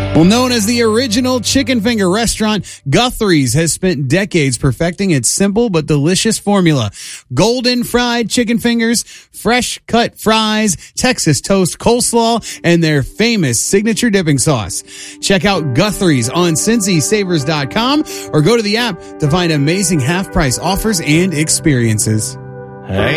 Well, known as the original chicken finger restaurant, Guthrie's has spent decades perfecting its simple but delicious formula. Golden fried chicken fingers, fresh cut fries, Texas toast coleslaw, and their famous signature dipping sauce. Check out Guthrie's on CincySavers.com or go to the app to find amazing half-price offers and experiences. Hey.